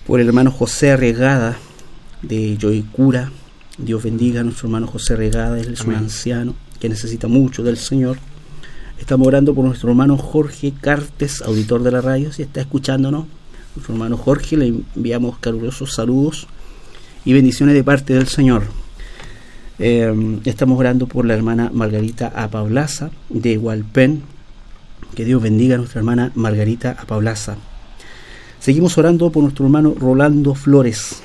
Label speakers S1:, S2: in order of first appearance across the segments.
S1: por el hermano José Arregada de Yoicura. Dios bendiga a nuestro hermano José Arregada, él es un anciano que necesita mucho del Señor. Estamos orando por nuestro hermano Jorge Cartes, auditor de la radio, si está escuchándonos. Nuestro hermano Jorge, le enviamos calurosos saludos y bendiciones de parte del Señor. Estamos orando por la hermana Margarita Apaulaza de Hualpén. Que Dios bendiga a nuestra hermana Margarita Apaulaza. Seguimos orando por nuestro hermano Rolando Flores.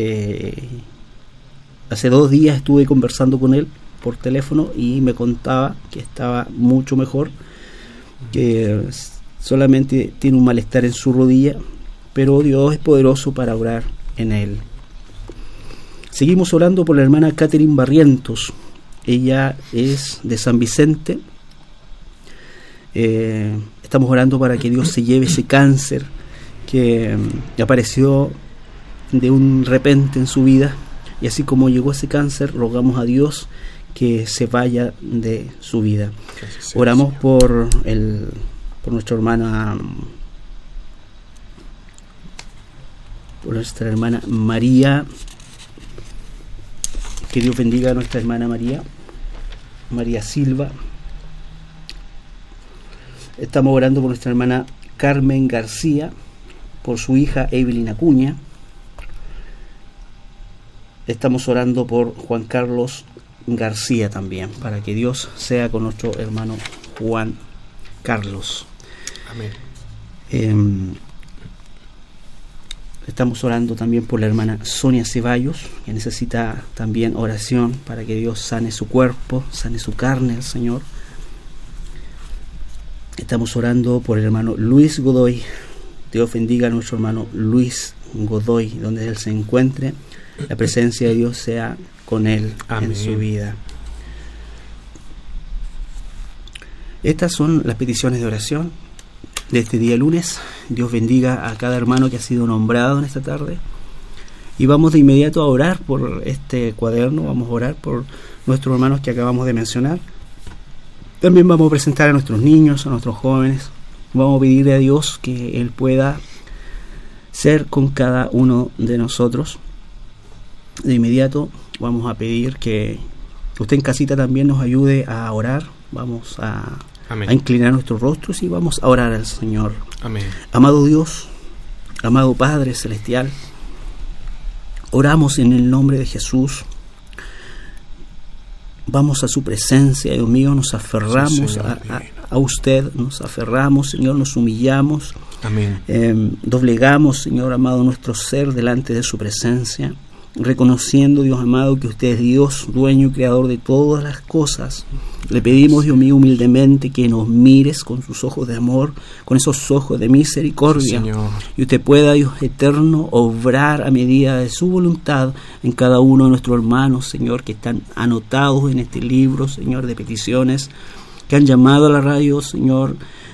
S1: Hace 2 días estuve conversando con él por teléfono y me contaba que estaba mucho mejor, que solamente tiene un malestar en su rodilla, pero Dios es poderoso para orar en él. Seguimos orando por la hermana Catherine Barrientos. Ella es de San Vicente. Estamos orando para que Dios se lleve ese cáncer que apareció de un repente en su vida, y así como llegó ese cáncer, rogamos a Dios que se vaya de su vida. Oramos por nuestra hermana, por nuestra hermana María. Que Dios bendiga a nuestra hermana María Silva. Estamos orando por nuestra hermana Carmen García, por su hija Evelyn Acuña. Estamos orando por Juan Carlos García también, para que Dios sea con nuestro hermano Juan Carlos. Amén. Estamos orando también por la hermana Sonia Ceballos, que necesita también oración para que Dios sane su cuerpo, sane su carne, el Señor. Estamos orando por el hermano Luis Godoy. Dios bendiga a nuestro hermano Luis Godoy, donde él se encuentre. La presencia de Dios sea con él. Amén. En su vida. Estas son las peticiones de oración de este día lunes. Dios bendiga a cada hermano que ha sido nombrado en esta tarde. Y vamos de inmediato a orar por este cuaderno. Vamos a orar por nuestros hermanos que acabamos de mencionar. También vamos a presentar a nuestros niños, a nuestros jóvenes. Vamos a pedirle a Dios que Él pueda ser con cada uno de nosotros. De inmediato vamos a pedir que usted en casita también nos ayude a orar. Vamos a inclinar nuestros rostros y vamos a orar al Señor. Amén. Amado Dios, amado Padre Celestial, oramos en el nombre de Jesús. Vamos a su presencia, Dios mío, nos aferramos a usted, nos aferramos, Señor, nos humillamos. Amén. Doblegamos, Señor amado, nuestro ser delante de su presencia, reconociendo, Dios amado, que usted es Dios, dueño y creador de todas las cosas. Le pedimos, Dios mío, humildemente que nos mires con sus ojos de amor, con esos ojos de misericordia, y usted pueda, Dios eterno, obrar a medida de su voluntad en cada uno de nuestros hermanos, Señor, que están anotados en este libro, Señor, de peticiones, que han llamado a la radio, Señor,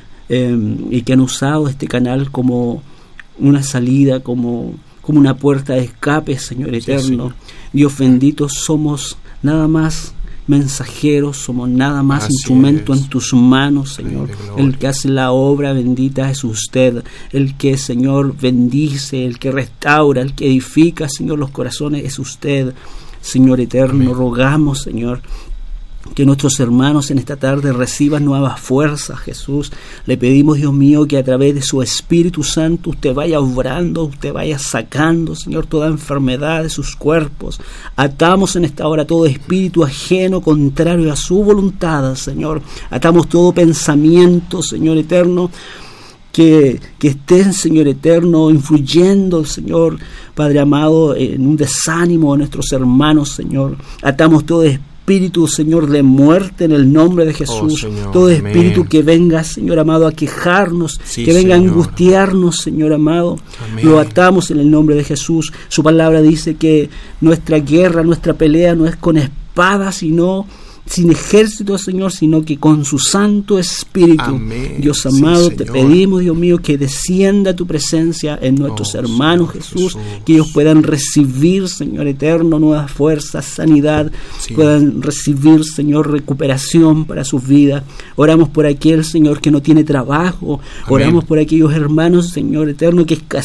S1: y que han usado este canal como una salida, como una puerta de escape, Señor eterno. Dios bendito, somos nada más mensajeros, somos nada más instrumento en tus manos, Señor. El que hace la obra bendita es usted, el que, Señor, bendice, el que restaura, el que edifica, Señor, los corazones es usted, Señor eterno. Amén. Rogamos, Señor, que nuestros hermanos en esta tarde reciban nuevas fuerzas, Jesús. Le pedimos, Dios mío, que a través de su Espíritu Santo usted vaya obrando, usted vaya sacando, Señor, toda enfermedad de sus cuerpos. Atamos en esta hora todo espíritu ajeno, contrario a su voluntad, Señor. Atamos todo pensamiento, Señor eterno, que estén, Señor eterno, influyendo, Señor, Padre amado, en un desánimo de nuestros hermanos, Señor. Atamos todo espíritu, Señor, de muerte en el nombre de Jesús. Señor, todo espíritu que venga, Señor amado, a quejarnos, que venga a angustiarnos, Señor amado, lo atamos en el nombre de Jesús. Su palabra dice que nuestra guerra, nuestra pelea no es con espada, sino sin ejército, Señor, sino que con su Santo Espíritu. Amén. Dios amado, te pedimos, Dios mío, que descienda tu presencia en nuestros hermanos, Jesús, que ellos puedan recibir, Señor eterno, nuevas fuerzas, sanidad, puedan recibir, Señor, recuperación para sus vidas. Oramos por aquel, Señor, que no tiene trabajo. Oramos por aquellos hermanos, Señor eterno, que